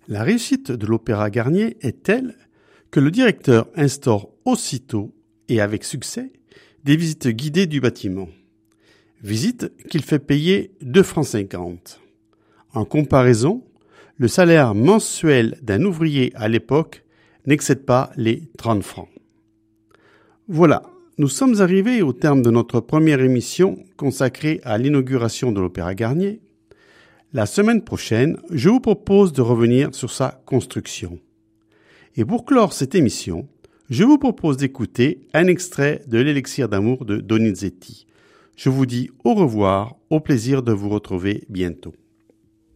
La réussite de l'Opéra Garnier est telle que le directeur instaure aussitôt, et avec succès, des visites guidées du bâtiment. Visites qu'il fait payer 2,50 francs. En comparaison, le salaire mensuel d'un ouvrier à l'époque n'excède pas les 30 francs. Voilà, nous sommes arrivés au terme de notre première émission consacrée à l'inauguration de l'Opéra Garnier. La semaine prochaine, je vous propose de revenir sur sa construction. Et pour clore cette émission, je vous propose d'écouter un extrait de l'Élixir d'amour de Donizetti. Je vous dis au revoir, au plaisir de vous retrouver bientôt.